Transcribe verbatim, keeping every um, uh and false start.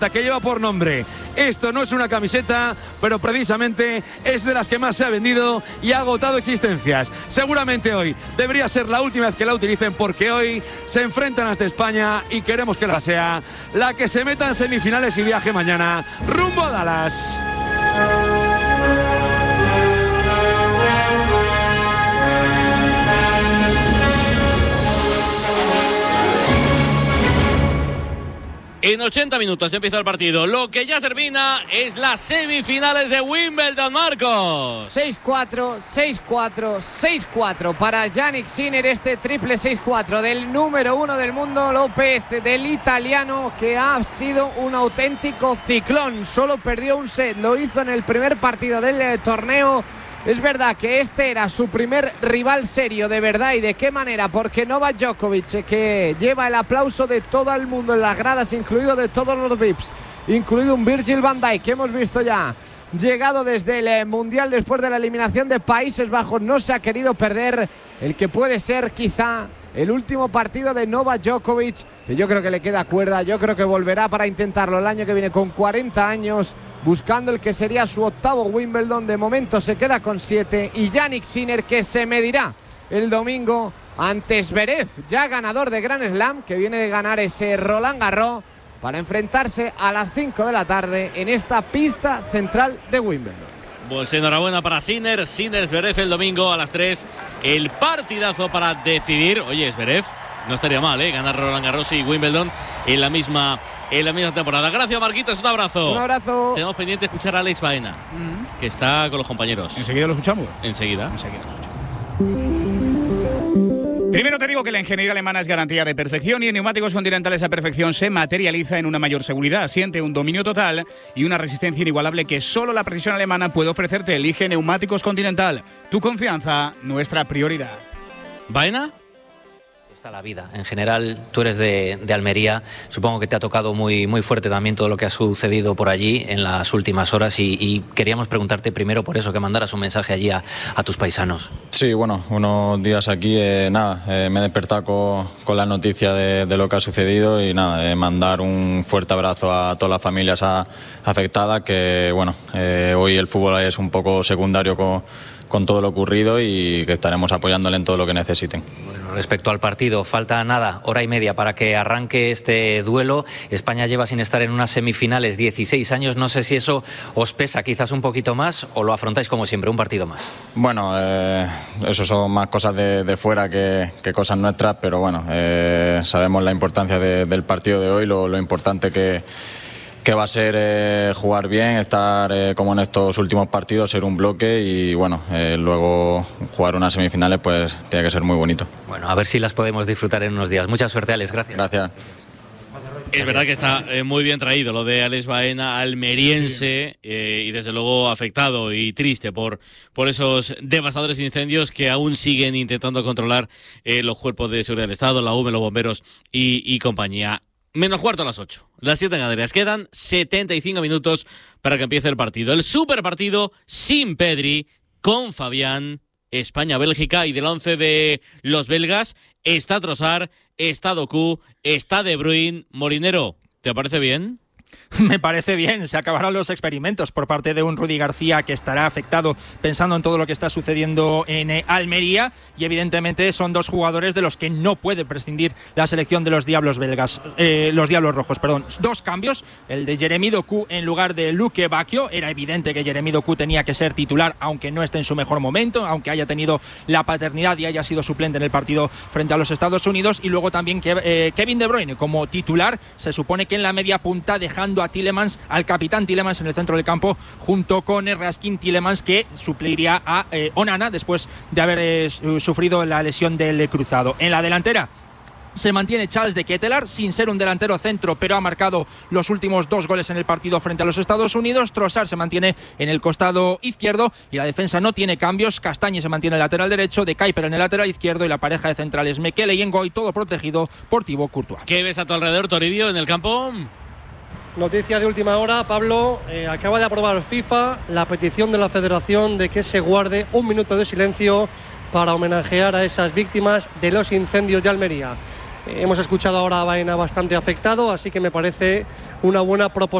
que lleva por nombre. Esto no es una camiseta, pero precisamente es de las que más se ha vendido y ha agotado existencias. Seguramente hoy debería ser la última vez que la utilicen, porque hoy se enfrentan ante España y queremos que la sea la que se meta en semifinales y viaje mañana rumbo a Dallas. En ochenta minutos empieza el partido. Lo que ya termina es las semifinales de Wimbledon, Marcos. seis cuatro, seis cuatro, seis cuatro para Jannik Sinner, este triple seis cuatro del número uno del mundo, López, del italiano, que ha sido un auténtico ciclón. Solo perdió un set, lo hizo en el primer partido del eh, torneo. Es verdad que este era su primer rival serio, de verdad, y de qué manera, porque Novak Djokovic, que lleva el aplauso de todo el mundo en las gradas, incluido de todos los V I Ps, incluido un Virgil van Dijk, que hemos visto ya, llegado desde el Mundial después de la eliminación de Países Bajos, no se ha querido perder el que puede ser quizá el último partido de Novak Djokovic, que yo creo que le queda cuerda, yo creo que volverá para intentarlo el año que viene con cuarenta años, buscando el que sería su octavo Wimbledon. De momento se queda con siete, y Jannik Sinner, que se medirá el domingo ante Zverev, ya ganador de Grand Slam, que viene de ganar ese Roland Garros, para enfrentarse a las cinco de la tarde en esta pista central de Wimbledon. Pues enhorabuena para Sinner, Sinner Zverev el domingo a las tres, el partidazo para decidir. Oye, Zverev no estaría mal, ¿eh? Ganar Roland Garros y Wimbledon en la misma en la misma temporada. Gracias, Marquitos, un abrazo. Un abrazo. Tenemos pendiente escuchar a Alex Baena, mm-hmm. que está con los compañeros. ¿Enseguida lo escuchamos? Enseguida. Enseguida lo escuchamos. Primero te digo que la ingeniería alemana es garantía de perfección, y en Neumáticos Continental esa perfección se materializa en una mayor seguridad. Siente un dominio total y una resistencia inigualable que solo la precisión alemana puede ofrecerte. Elige Neumáticos Continental. Tu confianza, nuestra prioridad. ¿Baena? La vida. En general, tú eres de, de Almería. Supongo que te ha tocado muy, muy fuerte también todo lo que ha sucedido por allí en las últimas horas, y, y queríamos preguntarte primero por eso, que mandaras un mensaje allí a, a tus paisanos. Sí, bueno, unos días aquí, eh, nada, eh, me he despertado con, con la noticia de, de lo que ha sucedido, y nada, eh, mandar un fuerte abrazo a todas las familias a, afectadas, que bueno, eh, hoy el fútbol es un poco secundario con, con todo lo ocurrido, y que estaremos apoyándole en todo lo que necesiten. Bueno, respecto al partido, falta nada, hora y media para que arranque este duelo. España lleva sin estar en unas semifinales dieciséis años. No sé si eso os pesa quizás un poquito más, o lo afrontáis como siempre, un partido más. Bueno, eh, eso son más cosas de, de fuera que, que cosas nuestras, pero bueno, eh, sabemos la importancia de, del partido de hoy, lo, lo importante que que va a ser eh, jugar bien, estar eh, como en estos últimos partidos, ser un bloque, y bueno, eh, luego jugar unas semifinales pues tiene que ser muy bonito. Bueno, a ver si las podemos disfrutar en unos días. Mucha suerte, Alex, gracias. Gracias. Es verdad que está eh, muy bien traído lo de Alex Baena, almeriense, eh, y desde luego afectado y triste por, por esos devastadores incendios que aún siguen intentando controlar eh, los cuerpos de seguridad del Estado, la U M E, los bomberos y, y compañía. Menos cuarto a las ocho. Las siete en Canarias. Quedan setenta y cinco minutos para que empiece el partido. El super partido sin Pedri, con Fabián, España-Bélgica, y del once de los belgas está Trossard, está Doku, está De Bruyne. Molinero, ¿te parece bien? Me parece bien, se acabarán los experimentos por parte de un Rudy García que estará afectado pensando en todo lo que está sucediendo en eh, Almería, y evidentemente son dos jugadores de los que no puede prescindir la selección de los Diablos belgas, eh, los Diablos Rojos, perdón. Dos cambios, el de Jeremy Doku en lugar de Luke Bacchio. Era evidente que Jeremy Doku tenía que ser titular, aunque no esté en su mejor momento, aunque haya tenido la paternidad y haya sido suplente en el partido frente a los Estados Unidos. Y luego también que, eh, Kevin De Bruyne como titular, se supone que en la media punta, dejando a Tielemans, al capitán Tielemans en el centro del campo, junto con Erskine Tielemans, que supliría a eh, Onana después de haber eh, sufrido la lesión del cruzado. En la delantera se mantiene Charles de Ketelaar, sin ser un delantero centro, pero ha marcado los últimos dos goles en el partido frente a los Estados Unidos. Trossard se mantiene en el costado izquierdo, y la defensa no tiene cambios. Castañe se mantiene en el lateral derecho, De Kuyper en el lateral izquierdo, y la pareja de centrales Mekele y Ngoy, todo protegido por Thibaut Courtois. ¿Qué ves a tu alrededor, Toribio, en el campo? Noticia de última hora, Pablo, eh, acaba de aprobar FIFA la petición de la Federación de que se guarde un minuto de silencio para homenajear a esas víctimas de los incendios de Almería. Hemos escuchado ahora a Baena bastante afectado, así que me parece una buena proposición